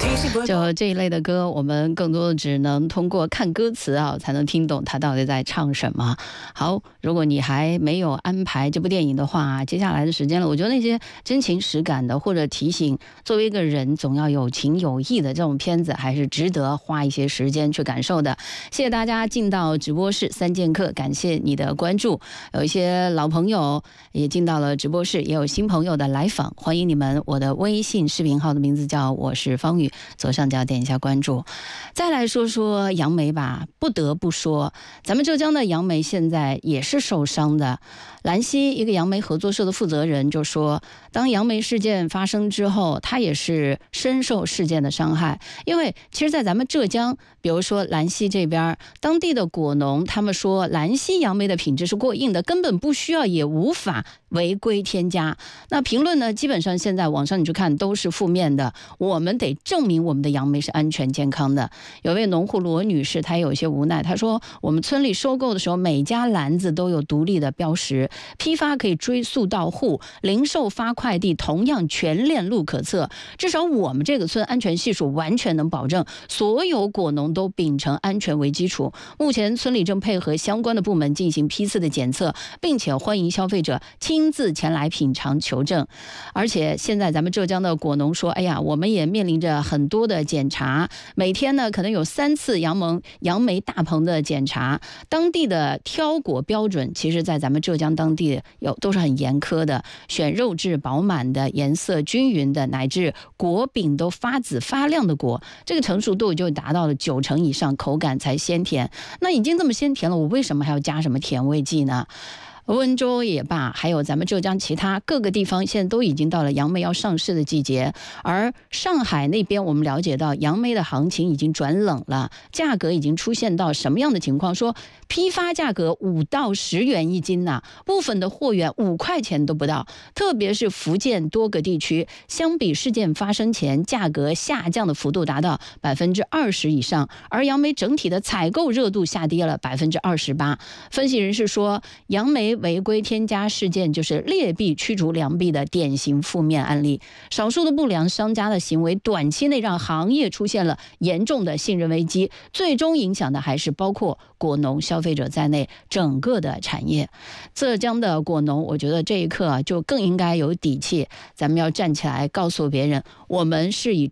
就这一类的歌，我们更多的只能通过看歌词啊，才能听懂他到底在唱什么。好，如果你还没有安排这部电影的话，接下来的时间了，我觉得那些真情实感的，或者提醒作为一个人总要有情有义的这种片子，还是值得花一些时间去感受的。谢谢大家进到直播室3剑客，感谢你的关注。有一些老朋友也进到了直播室，也有新朋友的来访，欢迎你们。我的微信视频号的名字叫我是方宇，左上角点一下关注。再来说说杨梅吧，不得不说咱们浙江的杨梅现在也是受伤的。兰溪一个杨梅合作社的负责人就说，当杨梅事件发生之后，他也是深受事件的伤害。因为其实在咱们浙江，比如说兰溪这边当地的果农，他们说兰溪杨梅的品质是过硬的，根本不需要也无法违规添加。那评论呢，基本上现在网上你去看都是负面的，我们得证明我们的杨梅是安全健康的。有位农户罗女士，她有一些无奈，她说我们村里收购的时候，每家篮子都有独立的标识，批发可以追溯到户，零售发快递同样全链路可测。至少我们这个村安全系数完全能保证，所有果农都秉承安全为基础。目前村里正配合相关的部门进行批次的检测，并且欢迎消费者亲自前来品尝求证。而且现在咱们浙江的果农说，哎呀，我们也面临着很多的检查，每天呢可能有3次杨梅大棚的检查。当地的挑果标准其实在咱们浙江当地都是很严苛的，选肉质饱满的、颜色均匀的，乃至果柄都发紫发亮的果，这个成熟度就达到了90%以上，口感才鲜甜。那已经这么鲜甜了，我为什么还要加什么甜味剂呢？温州也罢，还有咱们浙江其他各个地方，现在都已经到了杨梅要上市的季节。而上海那边，我们了解到杨梅的行情已经转冷了，价格已经出现到什么样的情况？说批发价格5到10元一斤呐，部分的货源5块钱都不到。特别是福建多个地区，相比事件发生前，价格下降的幅度达到20%以上，而杨梅整体的采购热度下跌了28%。分析人士说，杨梅违规添加事件就是劣币驱逐良币的典型负面案例，少数的不良商家的行为短期内让行业出现了严重的信任危机，最终影响的还是包括果农、消费者在内整个的产业。浙江的果农，我觉得这一刻就更应该有底气，咱们要站起来告诉别人，我们是以